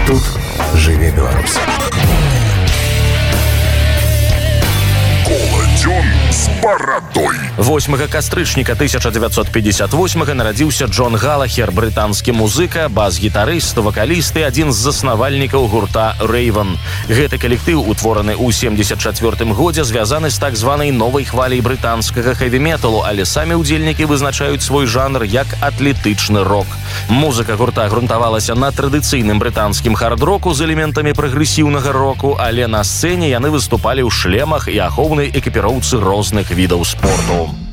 Тут жыве Беларусь. З барадой. 8 кастрычніка 1958 нарадзіўся Джон Галахер, брытанскі музыка, бас-гітарыст, вакаліст і адзін з заснавальнікаў гурта Raven. Гэты калектыў, утвораны ў 74 годзе, звязаны з так званай новай хваляй брытанскага хэві-металу, але самі ўдзельнікі вызначаюць свой жанр як атлетычны рок. Музыка гурта грунтавалася на традыцыйным брытанскім хард-року з элементамі прагрэсіўнага року, але на сцэне яны выступалі ў шлемах і ахоўнай экіпіроўцы розных відаў спорту.